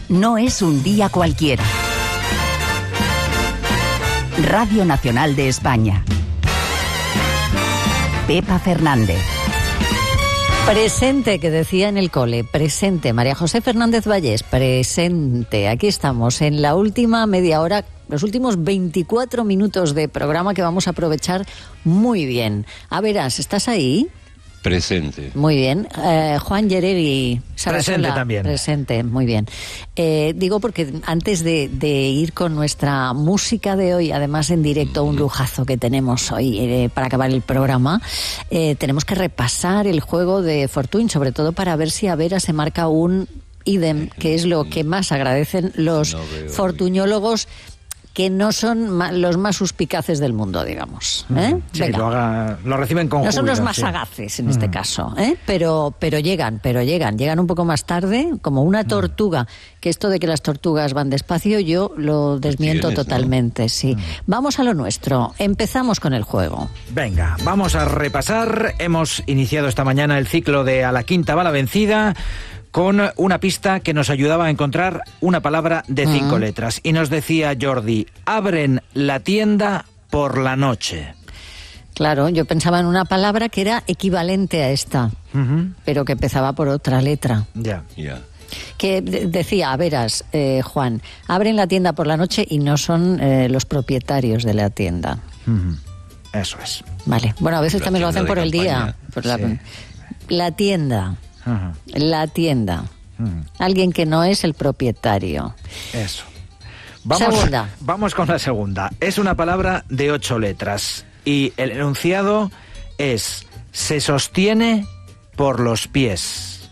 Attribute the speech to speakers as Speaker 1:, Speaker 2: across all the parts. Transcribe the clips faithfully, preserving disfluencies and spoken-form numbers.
Speaker 1: no es un día cualquiera. Radio Nacional de España. Pepa Fernández.
Speaker 2: Presente, que decía en el cole, presente. María José Fernández Vallés, presente. Aquí estamos en la última media hora, los últimos veinticuatro minutos de programa que vamos a aprovechar muy bien. A verás, ¿estás ahí?
Speaker 3: Presente.
Speaker 2: Muy bien. Eh, Juan Yeregui.
Speaker 4: Presente también.
Speaker 2: Presente, muy bien. Eh, digo porque antes de, de ir con nuestra música de hoy, además en directo, un lujazo que tenemos hoy eh, para acabar el programa, eh, tenemos que repasar el juego de Fortuny, sobre todo para ver si a Vera se marca un idem, que es lo que más agradecen los no fortuñólogos, que no son ma- los más suspicaces del mundo, digamos. ¿eh?
Speaker 4: Sí, lo, haga, lo reciben con
Speaker 2: No
Speaker 4: júbilo,
Speaker 2: son los más
Speaker 4: sí.
Speaker 2: sagaces en este caso, ¿eh? pero, pero llegan, pero llegan, llegan un poco más tarde, como una tortuga, que esto de que las tortugas van despacio, yo lo desmiento
Speaker 3: Tienes,
Speaker 2: totalmente,
Speaker 3: ¿no?
Speaker 2: sí. Vamos a lo nuestro, empezamos con el juego.
Speaker 4: Venga, vamos a repasar. Hemos iniciado esta mañana el ciclo de A la quinta va la vencida, con una pista que nos ayudaba a encontrar una palabra de cinco uh-huh. letras. Y nos decía Jordi, abren la tienda por la noche.
Speaker 2: Claro, yo pensaba en una palabra que era equivalente a esta, uh-huh. pero que empezaba por otra letra.
Speaker 4: Ya.
Speaker 3: Yeah.
Speaker 2: Que de- decía, a veras, eh, Juan, abren la tienda por la noche y no son eh, los propietarios de la tienda.
Speaker 4: Uh-huh. Eso es.
Speaker 2: Vale, bueno, a veces
Speaker 3: La
Speaker 2: también lo hacen
Speaker 3: tienda
Speaker 2: por
Speaker 3: de
Speaker 2: el día.
Speaker 3: campaña.
Speaker 2: Por la,
Speaker 4: Sí.
Speaker 2: la tienda.
Speaker 4: Uh-huh.
Speaker 2: La tienda.
Speaker 4: Uh-huh.
Speaker 2: Alguien que no es el propietario.
Speaker 4: Eso. Vamos,
Speaker 2: Segunda.
Speaker 4: Vamos con la segunda. Es una palabra de ocho letras y el enunciado es: se sostiene por los pies.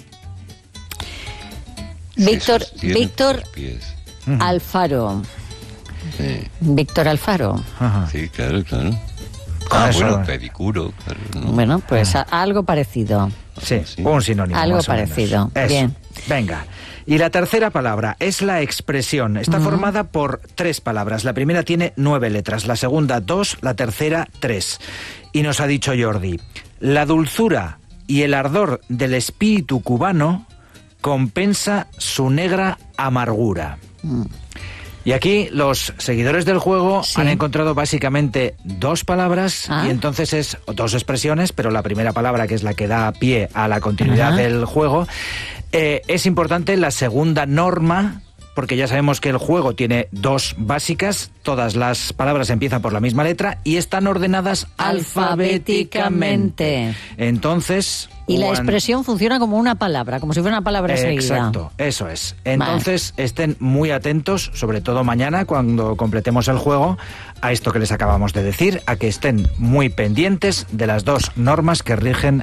Speaker 2: Víctor,
Speaker 3: Se sostiene
Speaker 2: Víctor
Speaker 3: por los pies.
Speaker 4: Uh-huh.
Speaker 2: Alfaro.
Speaker 3: Sí,
Speaker 2: Víctor Alfaro.
Speaker 4: Ajá.
Speaker 3: sí, claro, claro.
Speaker 4: Con
Speaker 3: Ah,
Speaker 4: eso-
Speaker 3: bueno, pedicuro, claro. ¿no?
Speaker 2: Bueno, pues a- algo parecido.
Speaker 4: Sí,
Speaker 3: Sí.
Speaker 4: un sinónimo.
Speaker 2: Algo
Speaker 4: más o menos.
Speaker 2: parecido.
Speaker 4: Eso.
Speaker 2: Bien.
Speaker 4: Venga. Y la tercera palabra es la expresión. Está
Speaker 2: Ujú.
Speaker 4: formada por tres palabras. La primera tiene nueve letras, la segunda dos, la tercera tres. Y nos ha dicho Jordi, la dulzura y el ardor del espíritu cubano compensa su negra amargura.
Speaker 2: Mm.
Speaker 4: Y aquí los seguidores del juego
Speaker 2: Sí.
Speaker 4: han encontrado básicamente dos palabras
Speaker 2: Ah.
Speaker 4: y entonces es dos expresiones, pero la primera palabra, que es la que da pie a la continuidad
Speaker 2: Ajá.
Speaker 4: del juego, eh, es importante la segunda norma, porque ya sabemos que el juego tiene dos básicas, todas las palabras empiezan por la misma letra y están ordenadas alfabéticamente.
Speaker 2: Alfabéticamente.
Speaker 4: Entonces...
Speaker 2: Y la
Speaker 4: cuan-
Speaker 2: expresión funciona como una palabra, como si fuera una palabra seguida.
Speaker 4: Exacto, eso es. Entonces estén muy atentos, sobre todo mañana cuando completemos el juego, a esto que les acabamos de decir, a que estén muy pendientes de las dos normas que rigen